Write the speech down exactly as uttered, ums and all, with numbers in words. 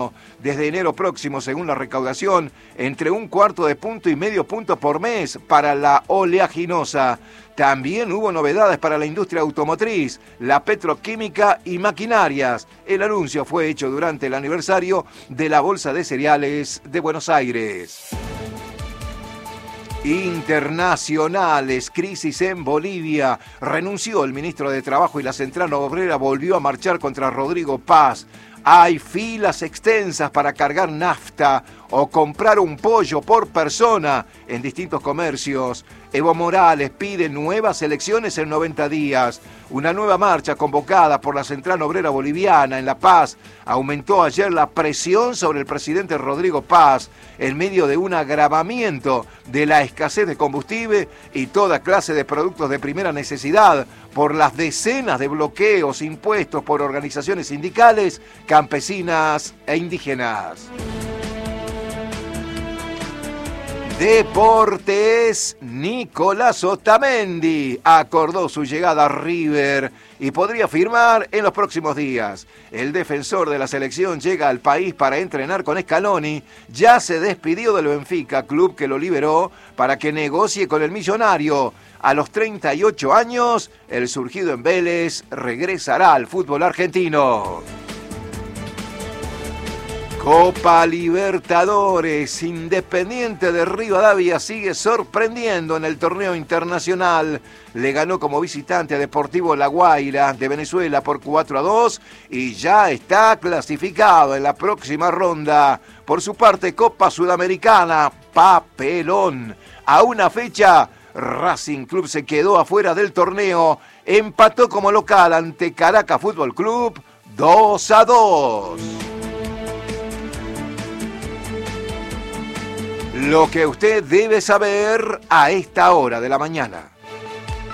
Desde enero próximo, según la recaudación, entre un cuarto de punto y medio punto por mes para la oleaginosa. También hubo novedades para la industria automotriz, la petroquímica y maquinarias. El anuncio fue hecho durante el aniversario de la Bolsa de Cereales de Buenos Aires. Internacionales, crisis en Bolivia. Renunció el ministro de Trabajo y la Central Obrera volvió a marchar contra Rodrigo Paz. Hay filas extensas para cargar nafta o comprar un pollo por persona en distintos comercios. Evo Morales pide nuevas elecciones en noventa días. Una nueva marcha convocada por la Central Obrera Boliviana en La Paz aumentó ayer la presión sobre el presidente Rodrigo Paz en medio de un agravamiento de la escasez de combustible y toda clase de productos de primera necesidad por las decenas de bloqueos impuestos por organizaciones sindicales, campesinas e indígenas. Deportes, Nicolás Otamendi acordó su llegada a River y podría firmar en los próximos días. El defensor de la selección llega al país para entrenar con Scaloni. Ya se despidió del Benfica, club que lo liberó para que negocie con el millonario. A los treinta y ocho años, el surgido en Vélez regresará al fútbol argentino. Copa Libertadores, Independiente de Rivadavia sigue sorprendiendo en el torneo internacional. Le ganó como visitante a Deportivo La Guaira de Venezuela por cuatro a dos y ya está clasificado en la próxima ronda. Por su parte, Copa Sudamericana, papelón. A una fecha, Racing Club se quedó afuera del torneo, empató como local ante Caracas Fútbol Club dos a dos. Lo que usted debe saber a esta hora de la mañana.